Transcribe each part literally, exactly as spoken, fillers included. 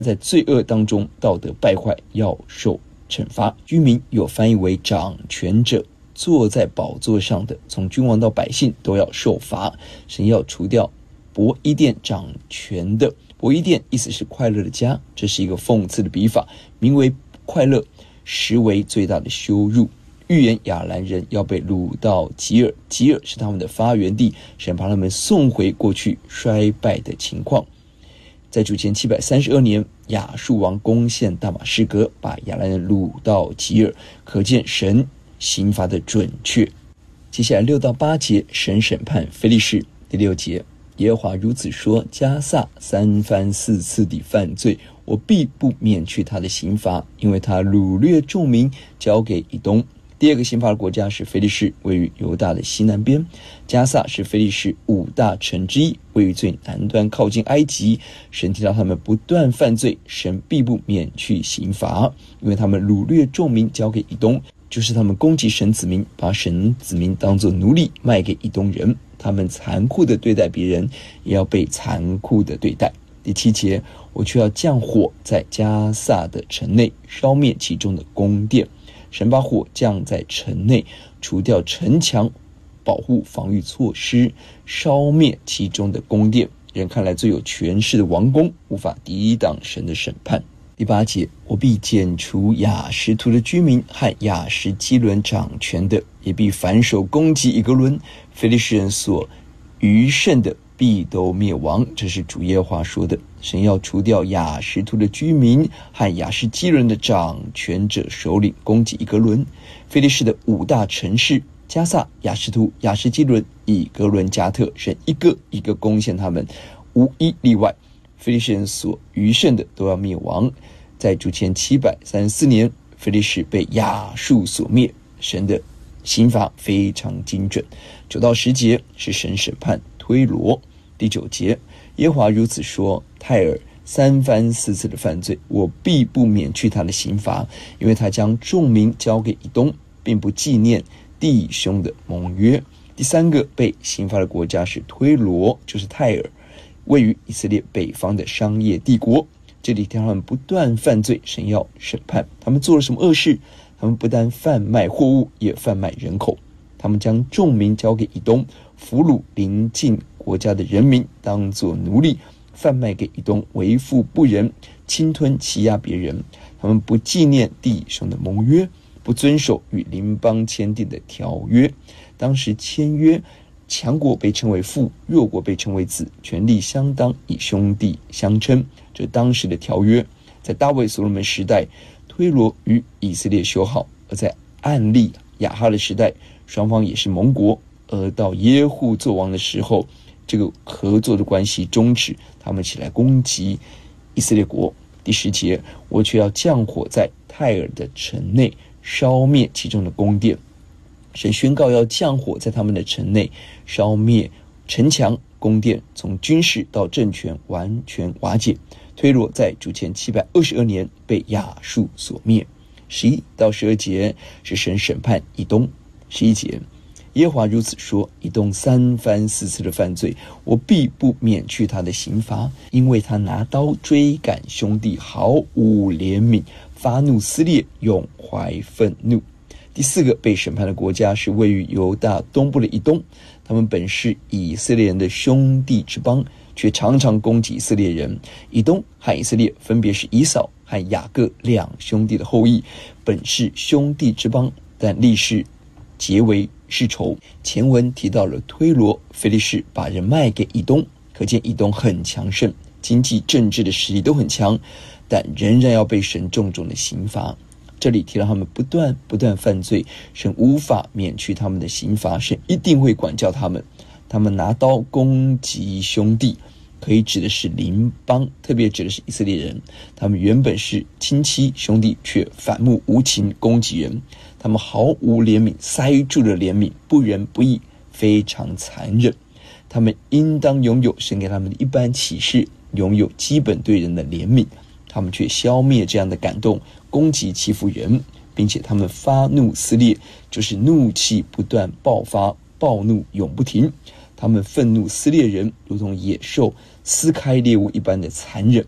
在罪恶当中道德败坏，要受惩罚。居民有翻译为掌权者，坐在宝座上的，从君王到百姓都要受罚。神要除掉伯伊甸掌权的。伯伊甸意思是快乐的家，这是一个讽刺的笔法，名为快乐，实为最大的羞辱。预言亚兰人要被掳到吉尔，吉尔是他们的发源地，神把他们送回过去衰败的情况。在主前七百三十二年，亚述王攻陷大马士革，把亚兰人掳到吉尔，可见神刑罚的准确。接下来六到八节，神审判非利士。第六节，耶和华如此说：迦萨三番四次地犯罪，我必不免去他的刑罚，因为他掳掠众民，交给以东。第二个刑罚的国家是非利士，位于犹大的西南边。迦萨是非利士五大城之一，位于最南端，靠近埃及。神提到他们不断犯罪，神必不免去刑罚，因为他们掳掠众民，交给以东，就是他们攻击神子民，把神子民当作奴隶卖给以东人。他们残酷的对待别人，也要被残酷的对待。第七节，我却要降火在迦萨的城内，烧灭其中的宫殿。神把火降在城内，除掉城墙，保护防御措施，烧灭其中的宫殿。人看来最有权势的王宫，无法抵挡神的审判。第八节，我必剪除亚实突的居民和亚实基伦掌权的，也必反手攻击以格伦。非利士人所余剩的必都灭亡，这是主耶和华说的。神要除掉亚实突的居民和亚实基伦的掌权者首领，攻击以格伦。非利士的五大城市迦萨、亚实突、亚实基伦、以格伦、加特，神一个一个攻陷他们，无一例外。非利士人所余剩的都要灭亡。在主前七百三十四年，非利士被亚述所灭，神的刑罚非常精准。九到十节是神审判推罗。第九节，耶和华如此说：泰尔三番四次的犯罪，我必不免去他的刑罚，因为他将众民交给以东，并不纪念弟兄的盟约。第三个被刑罚的国家是推罗，就是泰尔，位于以色列北方的商业帝国。这里他们不断犯罪，神要审判他们做了什么恶事。他们不但贩卖货物，也贩卖人口。他们将众民交给以东，俘虏邻近国家的人民当作奴隶，贩卖给以东，为富不仁，侵吞欺压别人。他们不纪念弟兄的盟约，不遵守与邻邦签订的条约。当时签约，强国被称为父，弱国被称为子，权力相当，以兄弟相称，这当时的条约。在大卫所罗门时代，推罗与以色列修好；而在暗利亚哈的时代，双方也是盟国。而到耶户作王的时候，这个合作的关系终止，他们起来攻击以色列国。第十节，我却要降火在泰尔的城内，烧灭其中的宫殿。神宣告要降火在他们的城内，烧灭城墙、宫殿，从军事到政权完全瓦解。推罗在主前七百二十二年被亚述所灭。十一到十二节是神审判以东。十一节，耶和华如此说：以东三番四次的犯罪，我必不免去他的刑罚，因为他拿刀追赶兄弟，毫无怜悯，发怒撕裂，永怀愤怒。第四个被审判的国家是位于犹大东部的以东，他们本是以色列人的兄弟之邦，却常常攻击以色列人。以东和以色列分别是以扫和雅各两兄弟的后裔，本是兄弟之邦，但历世结为世仇。前文提到了推罗、非利士把人卖给以东，可见以东很强盛，经济政治的实力都很强，但仍然要被神重重的刑罚。这里提到他们不断不断犯罪，神无法免去他们的刑罚，神一定会管教他们。他们拿刀攻击兄弟，可以指的是邻邦，特别指的是以色列人。他们原本是亲戚兄弟，却反目无情攻击人。他们毫无怜悯，塞住了怜悯，不仁不义，非常残忍。他们应当拥有神给他们的一般启示，拥有基本对人的怜悯，他们却消灭这样的感动，攻击欺负人，并且他们发怒撕裂，就是怒气不断爆发，暴怒永不停。他们愤怒撕裂人，如同野兽撕开猎物一般的残忍。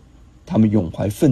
他们永怀愤